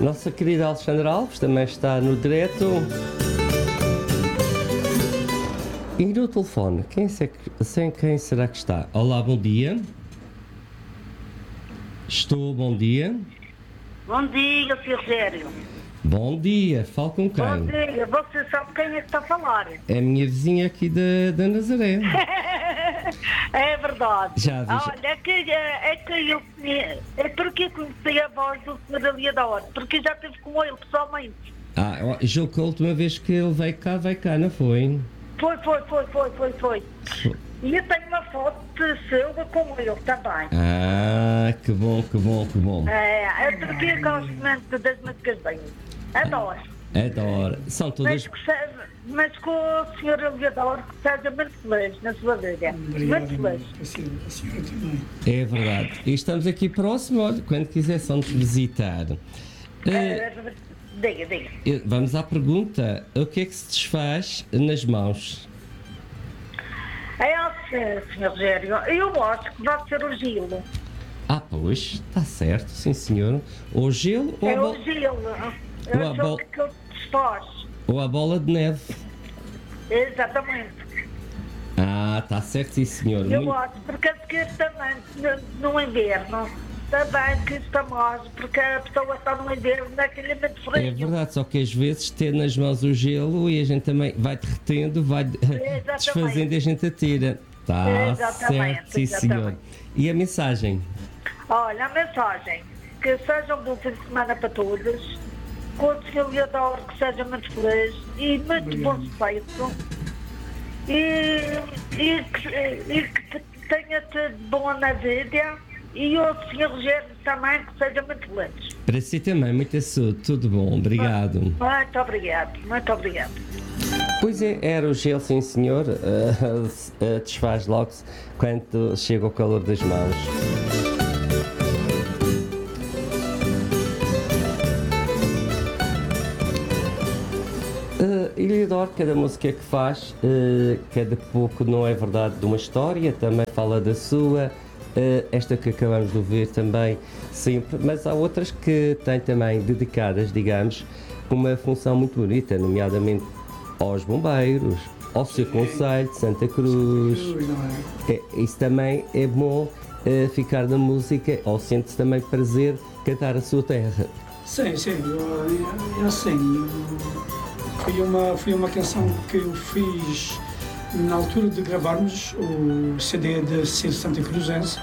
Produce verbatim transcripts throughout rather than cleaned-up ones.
Nossa querida Alexandra Alves também está no direto. E no telefone, quem, se, sem quem será que está? Olá, bom dia. Estou, bom dia. Bom dia, senhor Rogério. Bom dia, falo com quem? Bom dia, você sabe quem é que está a falar? É a minha vizinha aqui da, da Nazaré. É verdade. Já vi, já. Olha, é que, é que eu conhe- é porque eu conheci a voz do senhor Aliador, porque já estive com ele pessoalmente. Ah, ó, julgo que a última vez que ele veio cá, veio cá, não foi? Foi, foi, foi, foi, foi, foi. E eu tenho uma foto sua com ele também. Ah, que bom, que bom, que bom. É, é porque eu gosto muito das músicas dele. Adoro. Adoro. São todas... Mas, que seja, mas com o senhor Aliador que seja muito feliz na sua vida. Obrigado, Muito feliz. a senhora, a senhora também. É verdade. E estamos aqui próximo, olha, quando quiser só nos visitar. Eh, É, diga, diga. eh, vamos à pergunta. O que é que se desfaz nas mãos? É assim, senhor Rogério, eu acho que vai ser o gelo. Ah, pois, está certo, sim senhor. Ou gelo ou, É a, o bo- gelo. Ou a Eu bol- sou que eu desfaz. ou a bola de neve. Exatamente. Ah, está certo, sim senhor. Eu Muito- gosto, porque a seguir também, no, no inverno, também que estamos, porque a pessoa está no inverno, naquele muito frio. É verdade, só que às vezes ter nas mãos o gelo e a gente também vai derretendo, vai desfazendo e a gente atira. Está Exatamente, certo, sim senhor. exatamente. E a mensagem? Olha, a mensagem, que seja um bom fim de semana para todos, com o senhor Leodoro, que seja muito feliz e muito Obrigado. bom sucesso. E, e, que, e que tenha tudo bom na vida. E o senhor Rogério também, que seja muito feliz. Para si também, muita saúde, tudo bom, obrigado. Muito obrigado, muito obrigado. Pois é, era o gelo, sim senhor, uh, uh, desfaz logo quando chega o calor das mãos. Uh, Eliodoro, cada música que faz, uh, cada pouco não é verdade de uma história, também fala da sua, uh, esta que acabamos de ouvir também sempre, mas há outras que têm também dedicadas, digamos, uma função muito bonita, nomeadamente aos bombeiros, ao seu concelho de Santa Cruz. Cruz, não é? É, isso também é bom uh, ficar na música, ou sente-se também prazer cantar a sua terra. Sim, sim, eu, eu, assim, eu- foi uma, foi uma canção que eu fiz na altura de gravarmos o C D de Ser Santa Cruzense.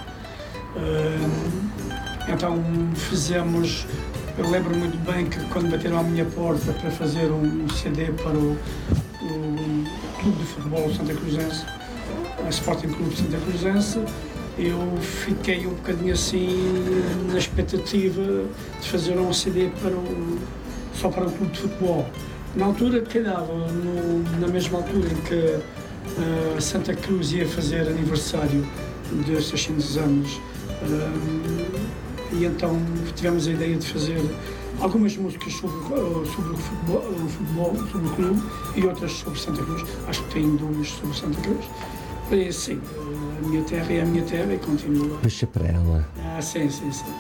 Ah, então fizemos, eu lembro muito bem que quando bateram à minha porta para fazer um C D para o, o Clube de Futebol Santa Cruzense, a Sporting Clube Santa Cruzense, eu fiquei um bocadinho assim na expectativa de fazer um C D para o, só para o clube de futebol. Na altura calhava, no, na mesma altura em que uh, Santa Cruz ia fazer aniversário de seiscentos anos, uh, e então tivemos a ideia de fazer algumas músicas sobre, uh, sobre o, futebol, o futebol, sobre o clube, e outras sobre Santa Cruz. Acho que tem duas sobre Santa Cruz. E assim, uh, a minha terra é a minha terra e continua. Puxa para ela. Ah, sim, sim, sim.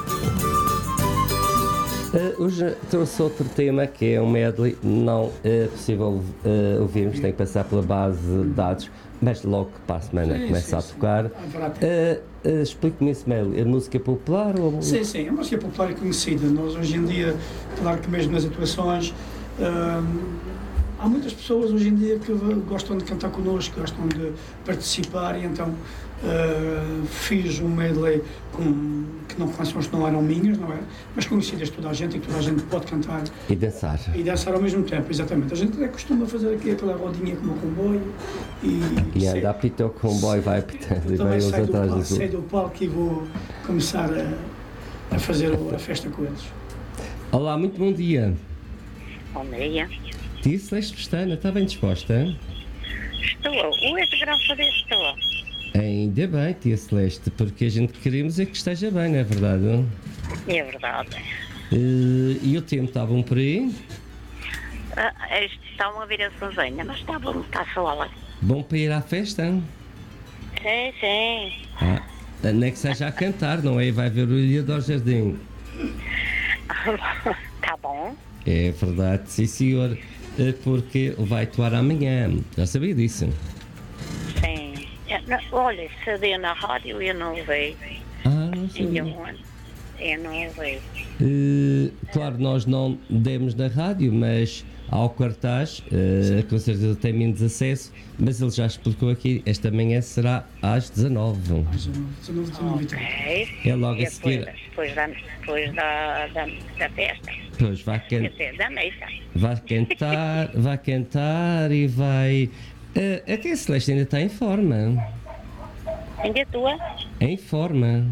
Uh, hoje trouxe outro tema que é um medley, não é possível uh, ouvirmos, tem que passar pela base de dados, mas logo para a semana Sim, começa sim, a sim. tocar. Haverá tempo. Uh, uh, Explique-me esse medley, é música popular ou... Sim, sim, a música popular é conhecida. Nós hoje em dia, claro que mesmo nas atuações, hum, há muitas pessoas hoje em dia que gostam de cantar connosco, gostam de participar, e então uh, fiz um medley com, que não canções que não eram minhas, não é? Mas conhecidas de toda a gente e que toda a gente pode cantar E dançar. e dançar ao mesmo tempo, exatamente. A gente até costuma fazer aqui aquela rodinha como o comboio e, E anda a apitar o comboio, vai apitando e então vai eu uns saio do, atrás palco, dos saio outros. do palco e vou começar a, a fazer a festa com eles. Olá, muito bom dia. Bom dia. Tia Celeste Pestana, está bem disposta? Estou. Hoje, graças a Deus, estou. Ainda bem, tia Celeste, porque a gente queremos é que esteja bem, não é verdade? É verdade. Uh, e o tempo está bom por aí? Ah, isto está uma viraçãozinha, mas está bom, está sol. Bom para ir à festa? Sim, sim. Ah, nem que seja a cantar, não é? Vai ver o Ilha do Jardim. bom. É verdade, sim senhor, eh, porque vai atuar amanhã. Já sabia disso? Sim. Eu não- Olha, se deu na rádio eu não ouvi. Ah, não sabia. Nenhum. Eu não ouvi. Eh, claro, nós não demos na rádio, mas ao cartaz, eh, com certeza tem menos acesso, mas ele já explicou aqui, esta manhã será às dezanove. Às dezanove, dezenove e trinta. Ok. É logo E a seguir. depois, depois, da, depois da, da, da festa. Pois, vai, Quer can dizer, da missa. vai cantar, vai cantar e vai... Eh, até a Celeste ainda está em forma. Ainda é tua? Em forma.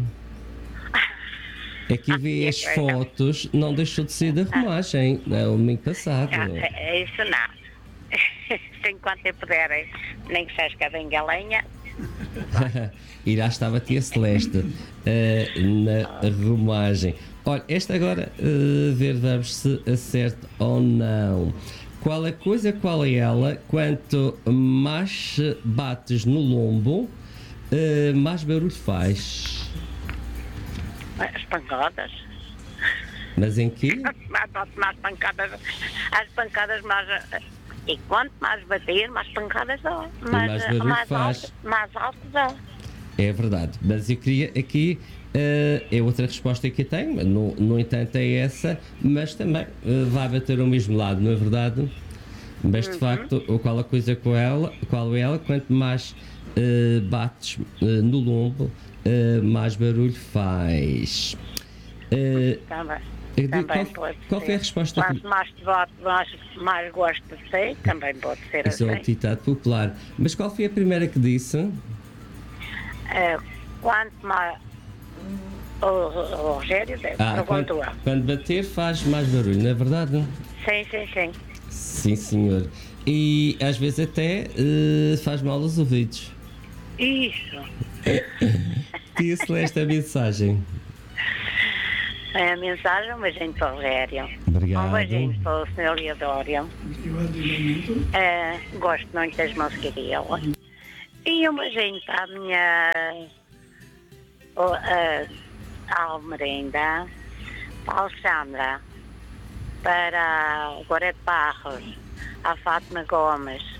É que eu vi as fotos, não deixou de ser da romagem, é o domingo passado. Ah, é isso não. Enquanto eu puder, nem que seja cada galinha. E lá estava a tia Celeste eh, na romagem. Olha, esta agora, eh, ver vamos se acerta ou não. Qual a coisa, qual é ela? Quanto mais bates no lombo, eh, mais barulho faz. As pancadas. Mas em quê? Mais, mais pancadas. As pancadas mais. E quanto mais bater, mais pancadas dá. Mais, mais barulho mais faz. alto, mais alto dá. É verdade, mas eu queria aqui, uh, é outra resposta que eu tenho, no, no entanto é essa, mas também uh, vai bater ao mesmo lado, não é verdade? Mas de Uhum. facto, o qual a coisa com ela, qual é ela, quanto mais uh, bates uh, no lombo, uh, mais barulho faz. Uh, Também. eu digo, Também qual, pode qual ser. foi a resposta? Quanto mais te boto, mais, mais gosto de ser, também pode ser Isso é um assim. ditado popular. Mas qual foi a primeira que disse? É, quanto mais. O, o Rogério deve, Ah, perguntou. quando, quando bater faz mais barulho, não é verdade? Sim, sim, sim. Sim, senhor. E às vezes até eh, faz mal aos ouvidos. Isso. Tia Celeste, a mensagem. É a mensagem, um beijinho para o Rogério. Obrigado. Um beijinho para o senhor Leodório. Obrigado, igualmente. É, gosto muito das músicas dele. E um beijinho para a minha o, a, a Almerinda, para a Alexandra, para a Gorete Barros, a Fátima Gomes,